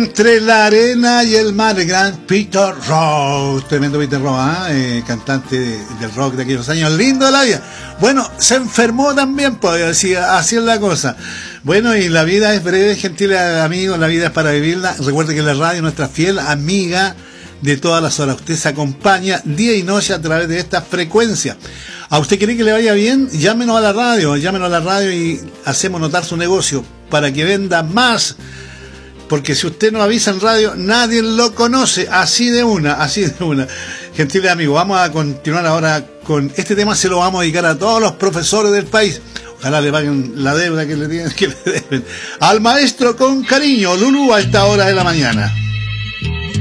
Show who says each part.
Speaker 1: Entre la arena y el mar, el gran Peter Rock, tremendo Peter Rock, cantante del rock de aquellos años, lindo de la vida. Bueno, se enfermó también, pues así es la cosa. Bueno, y la vida es breve, gentiles amigos, la vida es para vivirla. Recuerde que la radio es nuestra fiel amiga de todas las horas. Usted se acompaña día y noche a través de esta frecuencia. ¿A usted quiere que le vaya bien? Llámenos a la radio y hacemos notar su negocio para que venda más. Porque si usted no avisa en radio, nadie lo conoce. Así de una. Gentiles amigos, vamos a continuar ahora con este tema. Se lo vamos a dedicar a todos los profesores del país. Ojalá le paguen la deuda que le deben. Al maestro con cariño, Lulú, a esta hora de la mañana.